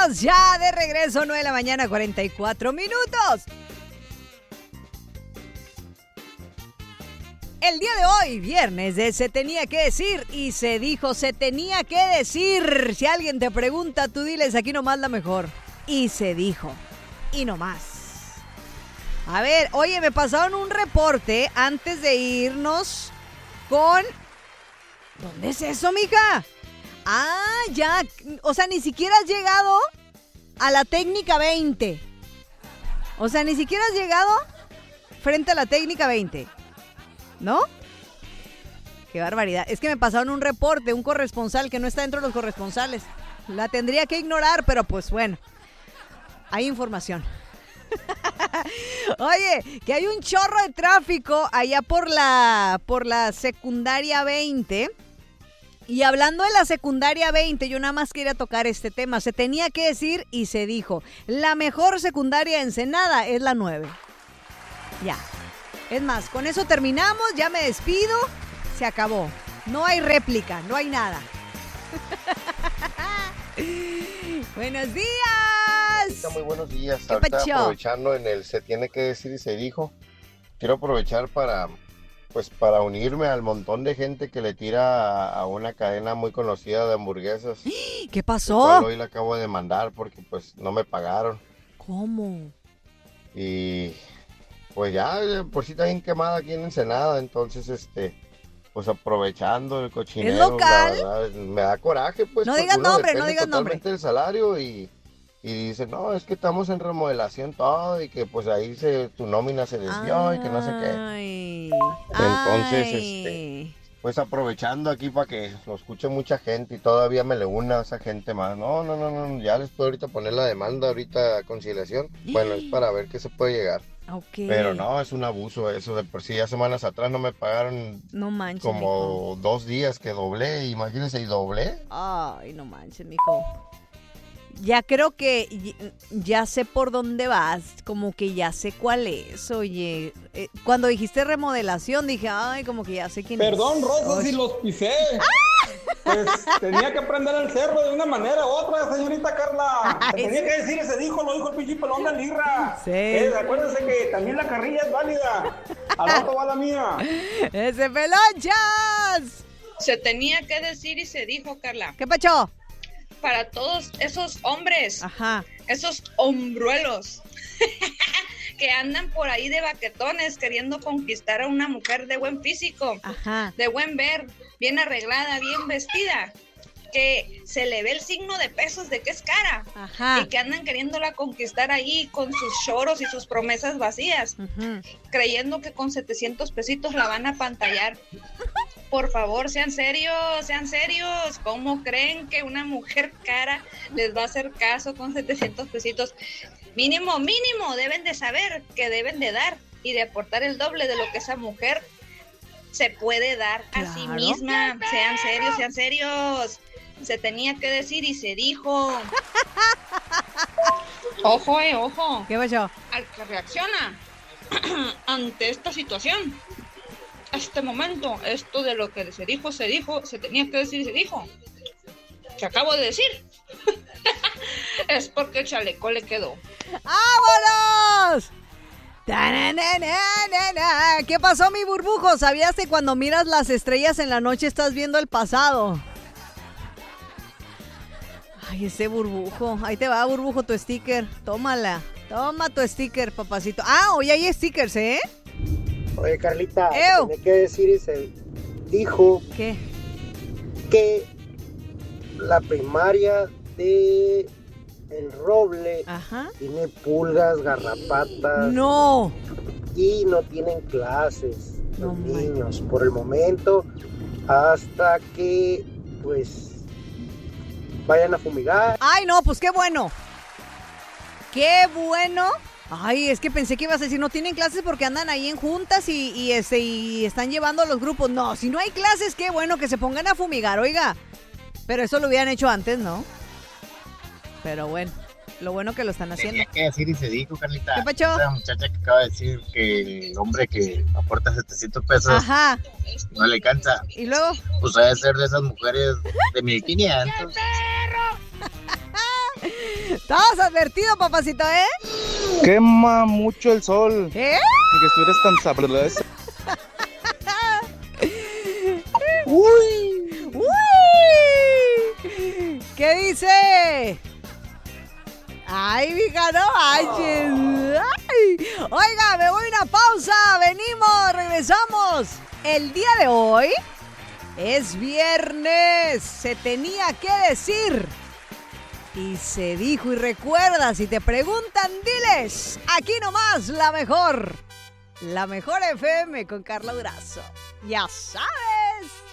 Estamos ya de regreso, 9 de la mañana, 44 minutos. El día de hoy, viernes de Se Tenía que Decir y se dijo, se tenía que decir. Si alguien te pregunta, tú diles aquí nomás la mejor. Y se dijo. Y nomás. A ver, oye, me pasaron un reporte antes de irnos con... ¿Dónde es eso, mija? Ah, ya. O sea, ni siquiera has llegado a la técnica 20. O sea, ni siquiera has llegado frente a la técnica 20. ¿No? Qué barbaridad. Es que me pasaron un reporte, un corresponsal que no está dentro de los corresponsales. La tendría que ignorar, pero pues bueno. Hay información. Oye, que hay un chorro de tráfico allá por la secundaria 20. Y hablando de la secundaria 20, yo nada más quería tocar este tema. Se tenía que decir y se dijo. La mejor secundaria de Ensenada es la 9. Ya. Es más, con eso terminamos, ya me despido. Se acabó. No hay réplica, no hay nada. Buenos días. Muy buenos días. ¿Qué Ahorita pacho? aprovechando en el Se Tiene que Decir y se dijo, quiero aprovechar para unirme al montón de gente que le tira a una cadena muy conocida de hamburguesas. ¿Qué El pasó? cual hoy la acabo de mandar porque pues no me pagaron. ¿Cómo? Y pues ya por si está bien quemada aquí en Ensenada, entonces pues aprovechando el cochinero. ¿Es local? La verdad, me da coraje pues. No porque digas uno nombre, no depende digas nombre. totalmente del salario y dice, no, es que estamos en remodelación todo y que pues ahí tu nómina se desvió y que no sé qué. Ay. Entonces, Ay. pues aprovechando aquí para que lo escuche mucha gente y todavía me le una a esa gente más. No, ya les puedo ahorita poner la demanda ahorita a conciliación. Bueno, es para ver qué se puede llegar. Ok. Pero no, es un abuso eso. De por sí ya semanas atrás no me pagaron No manches, como mijo. 2 días que doblé, imagínense, y doblé. Ay, no manches, mijo. Ya creo que ya sé por dónde vas, como que ya sé cuál es, oye. Cuando dijiste remodelación dije, ay, como que ya sé quién Perdón, es. Rosa, si los pisé. Pues tenía que prender el cerro de una manera u otra, señorita Carla. Se tenía que decir, se dijo, lo dijo el pinche pelón de Lirra. Sí. Acuérdense que también la carrilla es válida. Al rato va la mía. ¡Ese pelonchas! Se tenía que decir y se dijo, Carla. ¿Qué pacho? Para todos esos hombres, Ajá. esos hombruelos que andan por ahí de baquetones queriendo conquistar a una mujer de buen físico, Ajá. de buen ver, bien arreglada, bien vestida, que se le ve el signo de pesos de que es cara. Ajá. Y que andan queriéndola conquistar ahí con sus choros y sus promesas vacías, creyendo que con 700 pesitos la van a pantallar. Por favor, sean serios. ¿Cómo creen que una mujer cara les va a hacer caso con 700 pesitos? Mínimo, deben de saber que deben de dar y de aportar el doble de lo que esa mujer se puede dar a sí misma. Sean serios. Se tenía que decir y se dijo. Ojo. ¿Qué pasó? Al que reacciona ante esta situación, este momento, esto de lo que se dijo, se tenía que decir y se dijo. Que acabo de decir. Es porque el chaleco le quedó. ¡Vámonos! ¿Qué pasó, mi burbujo? ¿Sabías que cuando miras las estrellas en la noche estás viendo el pasado? Ay, ese burbujo. Ahí te va, burbujo, tu sticker. Tómala. Toma tu sticker, papacito. Ah, hoy hay stickers, ¿eh? Oye, Carlita, ¡Ew! tiene que decir y se dijo ¿Qué? que la primaria de El Roble Ajá. tiene pulgas, garrapatas. No. Y no tienen clases No los niños por el momento, hasta que pues vayan a fumigar. Ay, no, pues qué bueno. Qué bueno. Ay, es que pensé que ibas a decir, no tienen clases porque andan ahí en juntas y están llevando a los grupos. No, si no hay clases, qué bueno que se pongan a fumigar, oiga. Pero eso lo hubieran hecho antes, ¿no? Pero bueno, lo bueno que lo están haciendo. Tenía que decir y se dijo, Carlita. ¿Qué pacho? Esa muchacha que acaba de decir que el hombre que aporta 700 pesos Ajá. no le alcanza. ¿Y luego? Pues debe ser de esas mujeres de 1500. Estabas advertido, papacito, ¿eh? Quema mucho el sol. ¿Qué? Que estuvieras tan sabrosa. ¡Uy! ¡Uy! ¿Qué dice? Ay, mija, no manches. Ay. Oiga, me voy a una pausa. Venimos, regresamos. El día de hoy es viernes. Se tenía que decir. Y se dijo. Y recuerda, si te preguntan, diles. Aquí nomás, la mejor. La mejor FM con Carla Durazo. Ya sabes.